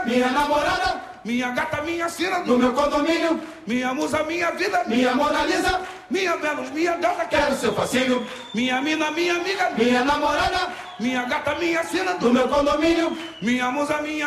minha namorada, minha gata, minha sina no meu condomínio, minha musa, minha vida, minha Mona Lisa, minha Vênus, minha deusa, quero seu fascínio, minha mina, minha amiga, minha namorada, minha gata, minha sina no meu condomínio, minha musa, minha